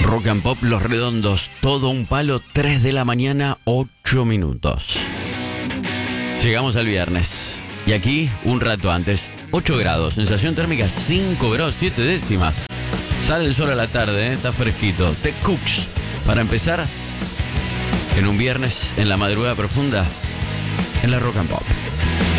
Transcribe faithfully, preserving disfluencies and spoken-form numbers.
Rock and Pop Los Redondos, todo un palo, tres de la mañana, ocho minutos. Llegamos al viernes. Y aquí, un rato antes, ocho grados, sensación térmica cinco grados, siete décimas. Sale el sol a la tarde, ¿eh? Está fresquito. The Cooks, para empezar, en un viernes, en la madrugada profunda, en la Rock and Pop.